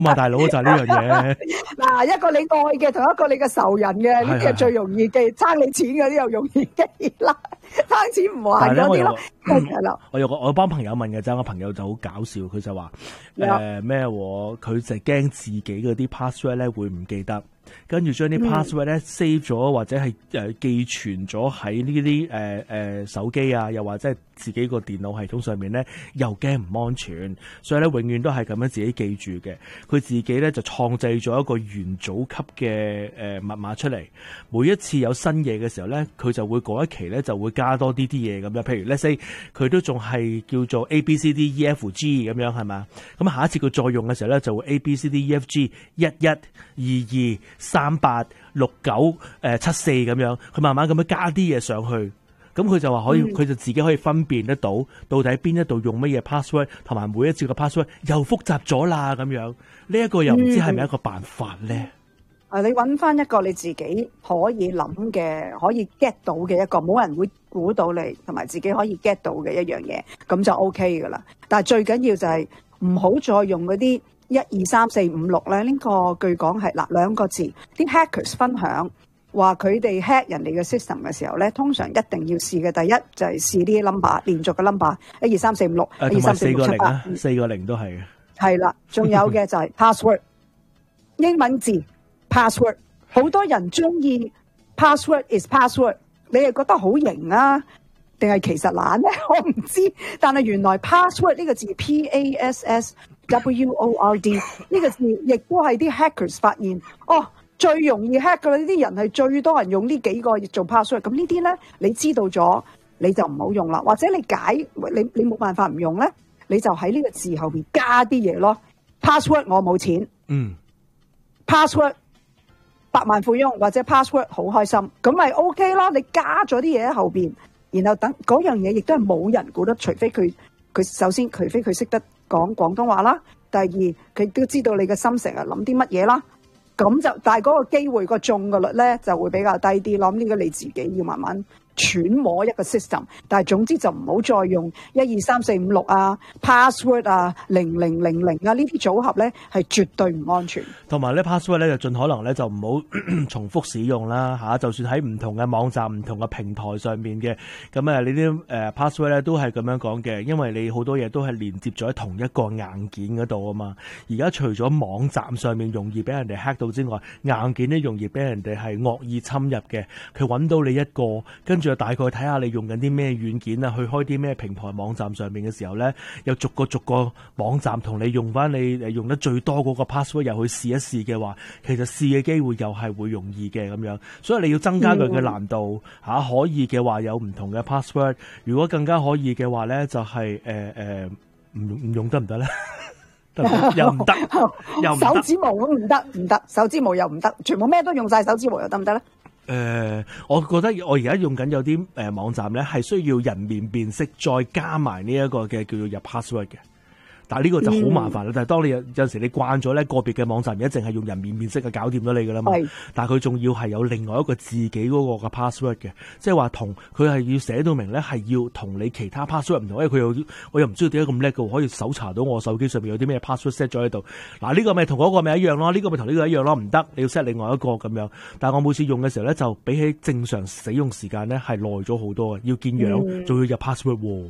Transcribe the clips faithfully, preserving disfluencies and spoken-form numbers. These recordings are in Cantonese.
嘛，大佬就係呢樣嘢。 嗱，一個你愛嘅，同一個你嘅仇人嘅，呢啲係最容易記，爭你錢嗰啲又容易記啦，爭錢唔還嗰啲咯，係啦。 我有個我幫朋友問嘅啫，我朋友就好搞笑，佢就話誒咩？佢就驚自己嗰啲 password 咧會唔記得。跟住將啲 password 咧 save 咗或者係誒寄存咗喺呢啲誒誒手機啊，又或者係自己個電腦系統上面咧，又驚唔安全，所以咧永遠都係咁樣自己記住嘅。佢自己咧就創製咗一個元祖級嘅誒密碼出嚟，每一次有新嘢嘅時候咧，佢就會嗰一期咧就會加多啲啲嘢咁樣。譬如 let's say 佢都仲係叫做 A B C D E F G 咁樣係嘛，咁下一次佢再用嘅時候咧就會 A B C D E F G 一一二二三八六九誒七四咁樣，佢慢慢咁樣加啲嘢上去，咁佢就話可以，佢、嗯、就自己可以分辨得到到底邊一度用乜嘢 password， 同埋每一次個 password 又複雜咗啦咁樣。呢、這、一個又唔知係咪一個辦法咧？ 啊、嗯，你揾翻一個你自己可以諗嘅，可以 get 到嘅一個，冇人會估到你，同埋自己可以 get 到嘅一樣嘢，咁就 OK 噶啦。但係最緊要就係唔好再用嗰啲一二三四五六咧，呢個據講係嗱兩個字，啲 hackers 分享話佢哋 hack 人哋嘅 system 嘅時候咧，通常一定要試嘅第一就係試啲 number 連續嘅 number 一二三四五六，一二三四五六七八， 四個零都係嘅。 係啦，仲有嘅就係 password 英文字 password， 好多人中意 password is password， 你係覺得好型啊，定係其實懶咧？我唔知，但係原來 password 呢個字 P A S S W O R D 呢個字亦都係啲 hackers 發現，哦，最容易 hack 嘅呢啲人係最多人用呢幾個做 password， 咁呢啲咧你知道咗你就唔好用啦，或者你解你你冇辦法唔用咧，你就喺呢個字後邊加啲嘢咯。password 我冇錢，嗯 ，password 百萬富翁或者 password 好開心，咁咪 OK 咯。你加咗啲嘢喺後邊，然後等嗰樣嘢亦都係冇人估得，除非佢佢首先除非佢識得講廣東話啦，第二佢都知道你嘅心成日諗啲乜嘢啦，咁就但係嗰個機會個中嘅率咧就會比較低啲咯。咁呢個你自己要慢慢揣摩一個 system， 但係總之就唔好再用一二三四五六啊 password 啊零零零零啊呢啲組合咧係絕對唔安全。 同埋咧 password 咧就盡可能咧就唔好重複使用啦嚇，就算喺唔同嘅網站、唔同嘅平台上面嘅，咁啊你啲誒 password 咧都係咁樣講嘅，因為你好多嘢都係連接咗喺同一個硬件嗰度啊嘛。而家除咗網站上面容易俾人哋 hack 到之外，硬件咧容易俾人哋係惡意侵入嘅。佢揾到你一個，跟住就大概睇下你用緊啲咩軟件啊，去開啲咩平台網站上面嘅時候咧，又逐個逐個網站同你用翻你誒用得最多嗰個 password 又去試一試嘅話，其實試嘅機會又係會容易嘅咁樣，所以你要增加佢嘅難度嚇、嗯啊。可以嘅話有唔同嘅 password， 如果更加可以嘅話咧，就係誒誒唔唔用得唔得咧？又唔得，又唔得， 手指模都唔得，唔得，手指模又唔得，全部咩都用晒手指模又得唔得咧？ 誒、呃，我覺得我而家用緊有啲誒、呃、網站咧，係需要人面辨識，再加埋呢一個嘅叫做入 password 嘅。但係呢個就好麻煩啦、嗯。但係當你有有陣時你慣咗咧，個別嘅網站而家淨係用人面辨識就搞掂咗你噶啦嘛。但係佢仲要係有另外一個自己嗰個嘅 password 嘅，即係話同佢係要寫到明咧，係要同你其他 password 唔同。因為佢又我又唔知道點解咁叻嘅，可以搜查到我手機上面有啲咩 password set 咗喺度。嗱、啊、呢、這個咪同嗰個咪一樣咯，呢、這個咪同呢個一樣咯，唔得，你要 set 另外一個咁樣。但係我每次用嘅時候咧，就比起正常使用時間咧係耐咗好多嘅，要見樣仲、嗯、要入 password 喎。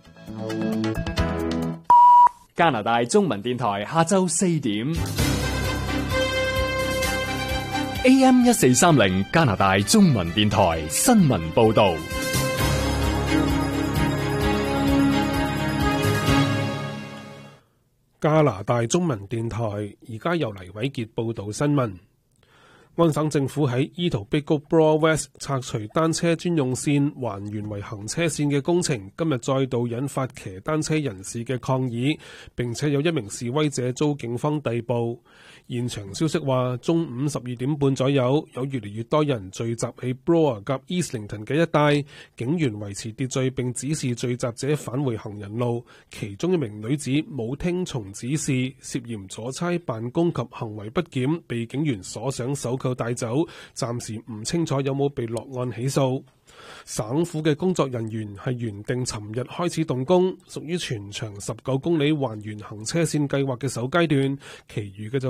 加拿大中文電台下晝四點 A M 一四三零，加拿大中文電台新聞報道。 加拿大中文電台而家由黎偉傑報道新聞。安省政府喺怡圖碧谷 Broad West 拆除單車專用線還原為行車線嘅工程，今日再度引發騎單車人士嘅抗議，並且有一名示威者遭警方逮捕。現場消息話，中午十二點半左右，有越嚟越多人聚集喺 Bloor 及 Islington 嘅一帶，警員維持秩序並指示聚集者返回行人路。其中一名女子冇聽從指示，涉嫌阻差辦公及行為不檢，被警員鎖上手銬度帶走，暫時唔清楚有冇被落案起訴。省府嘅工作人員係原定尋日開始動工，屬於全長十九公里環圓行車線計劃嘅首階段，其餘嘅就